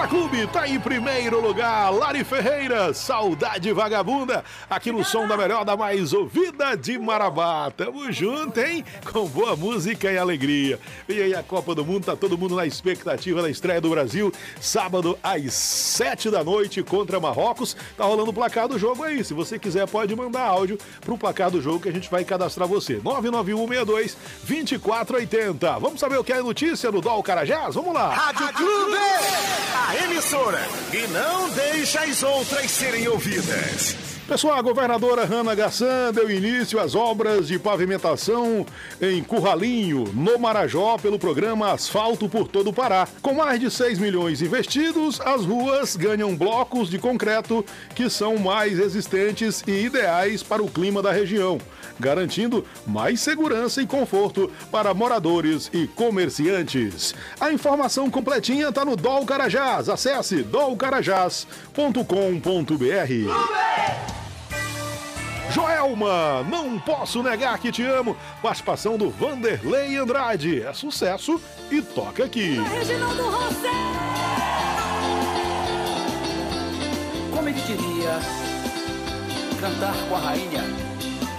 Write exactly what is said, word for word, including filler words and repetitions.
Pra Clube tá em primeiro lugar, Lari Ferreira, Saudade Vagabunda, aqui no som da melhor, da mais ouvida de Marabá. Tamo junto, hein? Com boa música e alegria. E aí a Copa do Mundo, tá todo mundo na expectativa da estreia do Brasil, sábado às sete da noite contra Marrocos. Tá rolando o placar do jogo aí, se você quiser pode mandar áudio pro placar do jogo que a gente vai cadastrar você. nove nove um seis dois, dois quatro oito zero. Vamos saber o que é notícia do Dol Carajás? Vamos lá. Rádio Clube, a emissora que não deixa as outras serem ouvidas. Pessoal, a governadora Hanna Gassan deu início às obras de pavimentação em Curralinho, no Marajó, pelo programa Asfalto por todo o Pará. Com mais de seis milhões investidos, as ruas ganham blocos de concreto que são mais resistentes e ideais para o clima da região, garantindo mais segurança e conforto para moradores e comerciantes. A informação completinha está no Dol Carajás. Acesse dol carajás ponto com ponto b r. Joelma, não posso negar que te amo. Participação do Vanderlei Andrade. É sucesso e toca aqui. Reginaldo Rosé. Como ele diria, cantar com a rainha